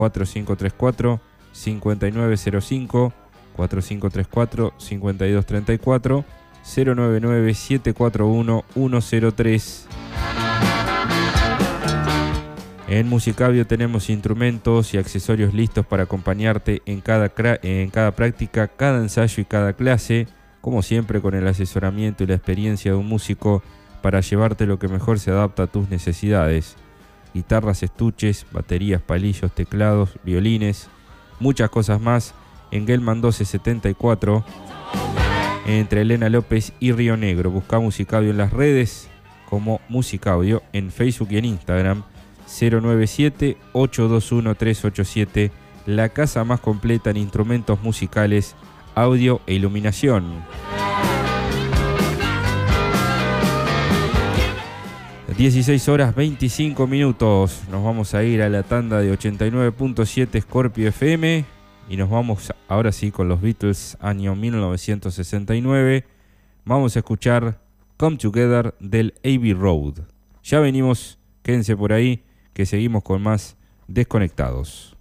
4534-5905, 4534-5234, 099-741-103. En Musicabio tenemos instrumentos y accesorios listos para acompañarte en cada práctica, cada ensayo y cada clase, como siempre con el asesoramiento y la experiencia de un músico para llevarte lo que mejor se adapta a tus necesidades. Guitarras, estuches, baterías, palillos, teclados, violines, muchas cosas más en Gelman 1274, entre Elena López y Río Negro. Busca Musicaudio en las redes como Musicaudio en Facebook y en Instagram. 097-821-387, la casa más completa en instrumentos musicales, audio e iluminación. Las 16 horas 25 minutos. Nos vamos a ir a la tanda de 89.7 Scorpio FM y nos vamos ahora sí con los Beatles, año 1969. Vamos a escuchar Come Together del Abbey Road. Ya venimos, quédense por ahí, que seguimos con más Desconectados.